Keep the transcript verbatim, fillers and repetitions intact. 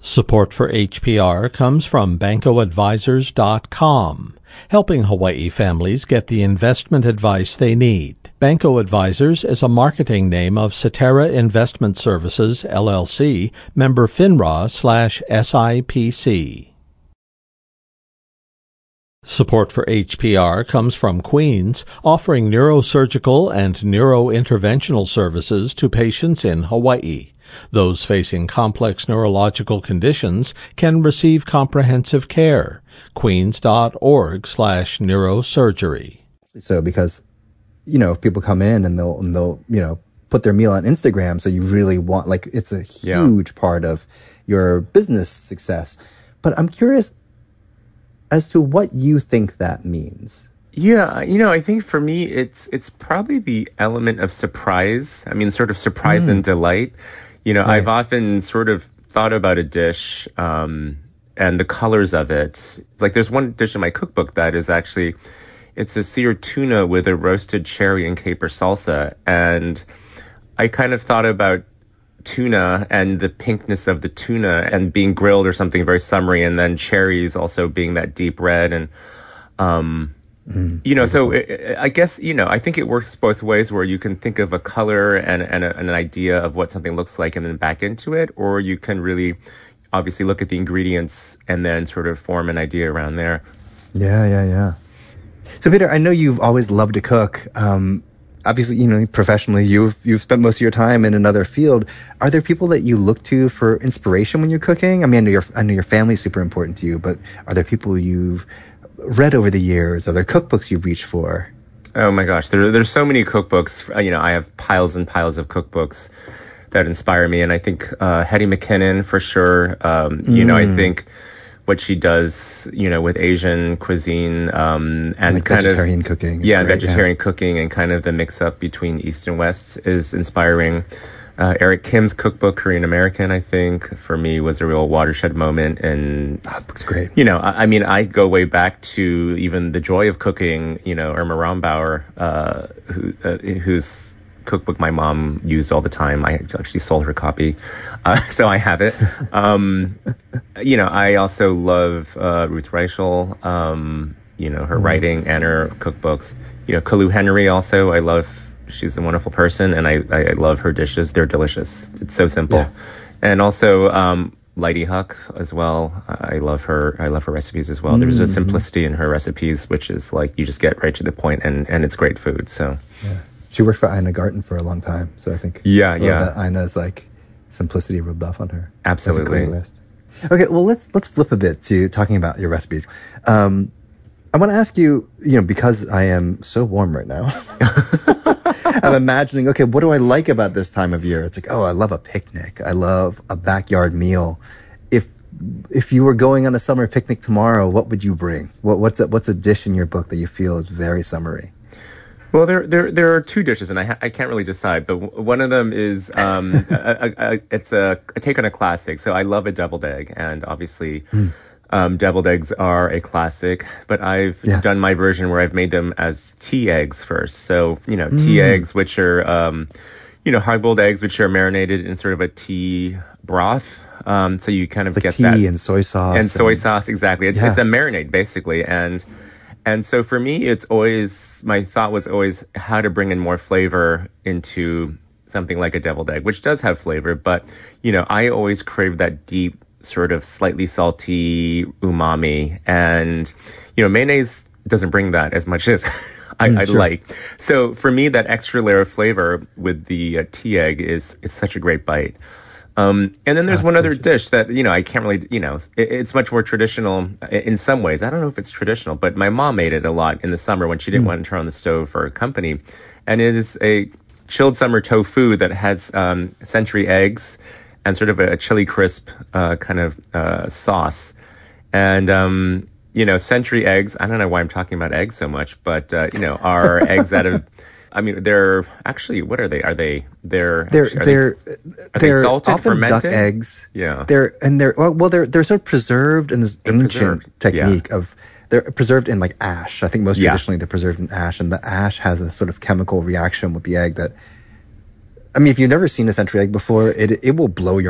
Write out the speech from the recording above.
Support for H P R comes from Banco Advisors dot com, helping Hawaii families get the investment advice they need. Banco Advisors is a marketing name of Cetera Investment Services, L L C, member FINRA slash S I P C. Support for H P R comes from Queens, offering neurosurgical and neurointerventional services to patients in Hawaii. Those facing complex neurological conditions can receive comprehensive care. Queens.org slash neurosurgery. So because, you know, if people come in and they'll, and they'll, you know, put their meal on Instagram, so you really want, like, it's a huge yeah. part of your business success. But I'm curious as to what you think that means. Yeah, you know, I think for me, it's it's probably the element of surprise. I mean, sort of surprise mm. and delight. You know, right. I've often sort of thought about a dish um, and the colors of it. Like, there's one dish in my cookbook that is actually, it's a seared tuna with a roasted cherry and caper salsa. And I kind of thought about tuna and the pinkness of the tuna and being grilled or something very summery, and then cherries also being that deep red. And, um, mm, you know, beautiful. so it, I guess, you know, I think it works both ways, where you can think of a color and, and, a, and an idea of what something looks like and then back into it, or you can really obviously look at the ingredients and then sort of form an idea around there. Yeah, yeah, yeah. So, Peter, I know you've always loved to cook. Um, Obviously, you know, professionally, you've you've spent most of your time in another field. Are there people that you look to for inspiration when you're cooking? I mean, I know your I know your family's super important to you, but are there people you've read over the years? Are there cookbooks you've reached for? Oh my gosh, there there's so many cookbooks. You know, I have piles and piles of cookbooks that inspire me, and I think uh, Hetty McKinnon for sure. Um, you mm. know, I think what she does, you know, with Asian cuisine, um, and like kind vegetarian of cooking. Yeah, great, vegetarian yeah. cooking and kind of the mix up between East and West is inspiring. Uh, Eric Kim's cookbook, Korean American, I think, for me was a real watershed moment. And oh, it's great. You know, I, I mean, I go way back to even The Joy of Cooking, you know, Irma Rombauer, uh, who, uh, who's cookbook my mom used all the time. I actually sold her copy, uh, so I have it. Um, you know, I also love uh, Ruth Reichel, um, you know, her mm. writing and her cookbooks. You know, Kalu Henry also, I love, she's a wonderful person, and I, I love her dishes. They're delicious. It's so simple. Yeah. And also um, Lydie Huck as well. I love her. I love her recipes as well. Mm. There's a simplicity in her recipes, which is like, you just get right to the point, and, and it's great food, so... Yeah. She worked for Ina Garten for a long time, so I think yeah, yeah, that Ina's like simplicity rubbed off on her. Absolutely. That's a great list. Okay, well let's let's flip a bit to talking about your recipes. Um, I want to ask you, you know, because I am so warm right now, I'm imagining, okay, what do I like about this time of year? It's like, oh, I love a picnic. I love a backyard meal. If if you were going on a summer picnic tomorrow, what would you bring? What what's a, what's a dish in your book that you feel is very summery? Well, there there there are two dishes, and I ha- I can't really decide. But w- one of them is um, a, a, a, it's a, a take on a classic. So I love a deviled egg, and obviously, mm. um, deviled eggs are a classic. But I've yeah. done my version where I've made them as tea eggs first. So you know, tea mm. eggs, which are um, you know, hard-boiled eggs, which are marinated in sort of a tea broth. Um, so you kind of like get tea that and soy sauce and soy sauce exactly. It's, yeah. it's a marinade basically, and. And so for me, it's always, my thought was always how to bring in more flavor into something like a deviled egg, which does have flavor. But, you know, I always crave that deep, sort of slightly salty umami. And, you know, mayonnaise doesn't bring that as much as I, mm, I'd sure. like. So for me, that extra layer of flavor with the uh, tea egg is, is such a great bite. Um, and then there's That's one other dish that, you know, I can't really, you know, it, it's much more traditional in some ways. I don't know if it's traditional, but my mom made it a lot in the summer when she didn't mm. want to turn on the stove for company. And it is a chilled summer tofu that has um, century eggs and sort of a, a chili crisp uh, kind of uh, sauce. And, um, you know, century eggs, I don't know why I'm talking about eggs so much, but, uh, you know, are eggs out of... I mean, they're actually, what are they? Are they, they're, they're, are they're, they, are they're they salted, often fermented? duck eggs. Yeah. They're, and they're, well, they're, they're sort of preserved in this they're ancient preserved. technique yeah. of, they're preserved in like ash. I think most yeah. traditionally they're preserved in ash, and the ash has a sort of chemical reaction with the egg that, I mean, if you've never seen a century egg before, it, it will blow your